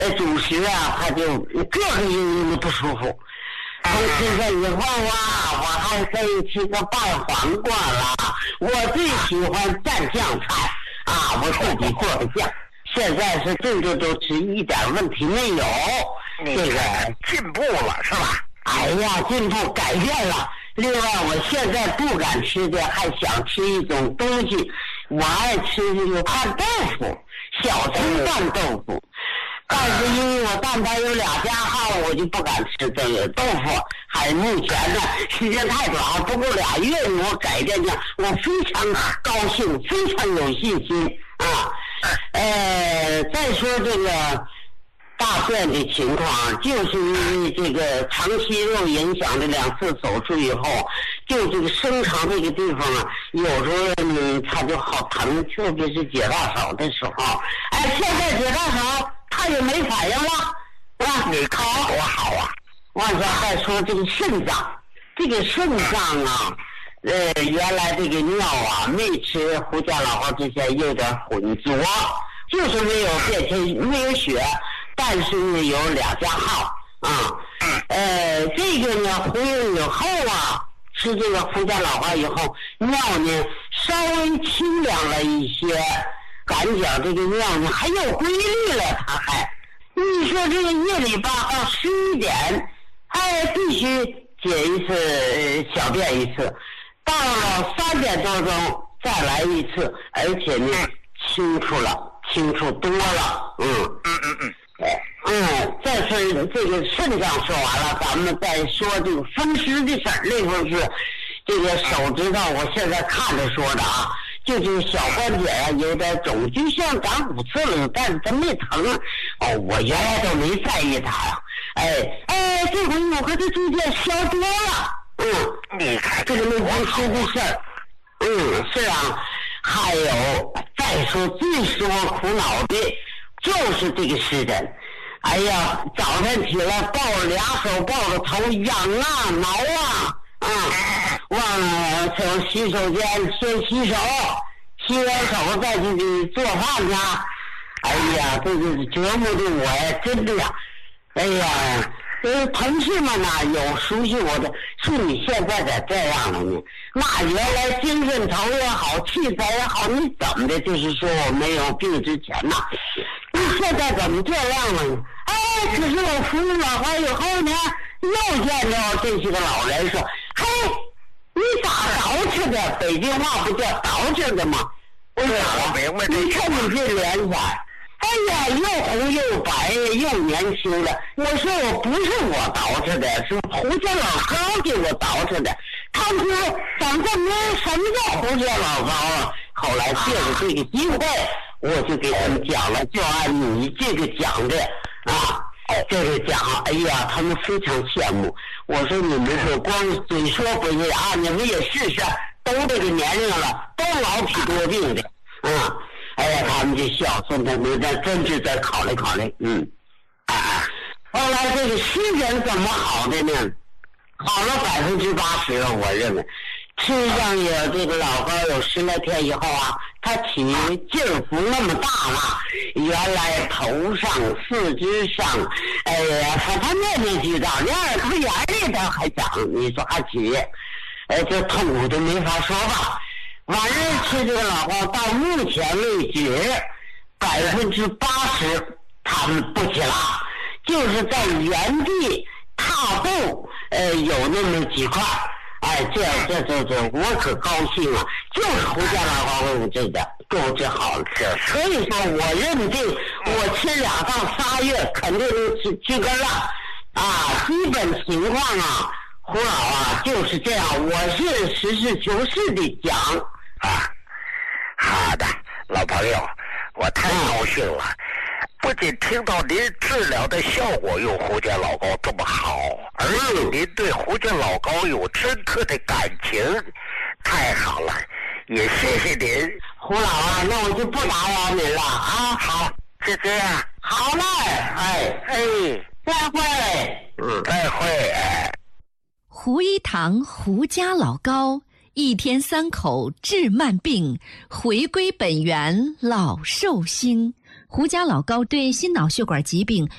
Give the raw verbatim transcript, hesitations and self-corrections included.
呃主食啊，他就各个因因的不舒服。从吃这以后啊，我还可以吃个拌黄瓜啦。我最喜欢蘸酱菜啊，我自己做的酱。现在是这个都吃一点问题没有， 这个进步了是吧？ 哎呀，进步改变了。另外，我现在不敢吃的，还想吃一种东西，我爱吃这个拌豆腐，小葱拌豆腐。但是因为我蛋白有俩加号，我就不敢吃这个豆腐。还目前呢，时间太短，不够俩月，我改变的，我非常高兴，非常有信心啊。呃，再说这个大便的情况，就是因为这个肠息肉影响的两次手术以后，就这个生肠这个地方啊，有时候嗯它就好疼，特别是解大手的时候。哎，现在解大手它也没反应了，是吧？ 你看多好啊！ 往下再说这个肾脏，这个肾脏啊，呃，原来这个尿啊，没吃胡家老花之前有点浑浊，就是没有变成没有血，但是呢有俩加号啊。呃，这个呢服用以后啊，吃这个胡家老花以后，尿呢稍微清凉了一些，感觉这个尿呢还有规律了，它还。你说这个夜里八号十一点，哎，必须解一次、呃、小便一次，到了三点多钟再来一次，而且呢清楚了，清楚多了，嗯嗯嗯嗯， 嗯，这是这个肾脏说完了，咱们再说这个风湿的事儿。那会儿是这个手指头，我现在看着说的啊。就这个小关节啊有点肿，就像长骨刺了，但是它没疼。哦，我原来都没在意它呀、啊。哎哎，这回我和它逐渐消多了。嗯， 你看这个没风湿的事儿。嗯，是啊。还有再说最使我苦恼的就是这个湿疹。哎呀，早晨起来抱着俩手抱着头痒啊挠啊。啊，忘了从洗手间先洗手，洗完手再去做饭去。哎呀，这个折磨的我呀，真的呀！哎呀，呃，同事们呐，有熟悉我的，说你现在咋这样了呢？那原来精神头也好，气色也好，你怎么的？就是说我没有病之前呐，你现在怎么这样了呢？哎，可是我服用老花以后呢，又见到这些个老人说。嘿，你咋捯饬的？北京话不叫捯饬的吗？我说我明白这。 你看你这脸色，哎呀，又红又白又年轻的。我说我不是我捯饬的，是胡家老高给我捯饬的。他说咱这没什么叫胡家老高啊。后来借着这个机会，我就给他们讲了，就按你这个讲的啊。这个讲，哎呀，他们非常羡慕。我说你们说光嘴说不是啊，你们也试试，都这个年龄了，都老体多病的，嗯，哎呀，他们就笑，说他们再真是再考虑考虑，嗯，啊，后来这个湿疹怎么好的呢？好了百分之八十了，我认为。吃上有这个老高有十来天以后啊，他起劲儿不那么大了。原来头上、四肢上，哎呀，他他面面俱到，连耳朵眼里头还长，你说还起，哎，这痛苦都没法说吧。晚上吃这个老高，到目前为止，百分之八十他们不起了，就是在原地踏步，呃，有那么几块。哎，这这这这，我可高兴啊！就是胡家老花为我这个给我治好了，所以说我认定我吃两到仨月肯定是治根了啊！基本情况啊，胡老啊就是这样，我是实事求是的讲啊。好的，老朋友，我太高兴了。嗯，不仅听到您治疗的效果有胡家老高这么好，而且您对胡家老高有深刻的感情，太好了，也谢谢您。 胡老啊，那我就不打扰您了啊。 好，就这样。 好嘞，哎哎，再会。 嗯，再会。哎， 胡一堂胡家老高，一天三口治慢病，回归本源老寿星。胡家老高对心脑血管疾病